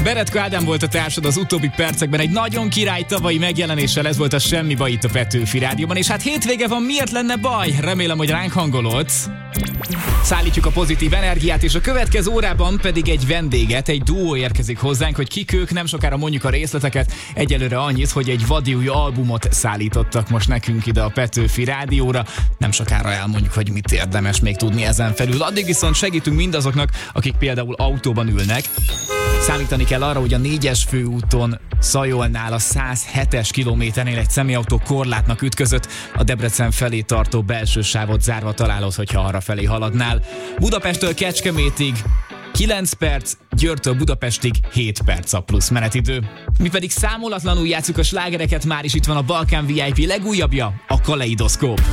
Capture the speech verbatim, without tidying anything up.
Veretka Ádám volt a társad az utóbbi percekben egy nagyon király tavalyi megjelenéssel, ez volt a Semmi baj itt a Petőfi Rádióban, és hát hétvége van, miért lenne baj? Remélem, hogy ránk hangolódsz. Szállítjuk a pozitív energiát, és a következő órában pedig egy vendéget, egy duó érkezik hozzánk, hogy kik ők, nem sokára mondjuk a részleteket. Egyelőre annyit, hogy egy vadi új albumot szállítottak most nekünk ide a Petőfi Rádióra. Nem sokára elmondjuk, hogy mit érdemes még tudni ezen felül. Addig viszont segítünk mindazoknak, akik például autóban ülnek. Számítani kell arra, hogy a négyes főúton Szajolnál a száz hetes kilométernél egy személyautó korlátnak ütközött, a Debrecen felé tartó belső sávot zárva találod, hogyha arra felé haladnál. Budapesttől Kecskemétig kilenc perc, Győrtől Budapestig hét perc a plusz menetidő. Mi pedig számolatlanul játsszuk a slágereket, már is itt van a Balkán vé i pé legújabbja, a Kaleidoszkóp.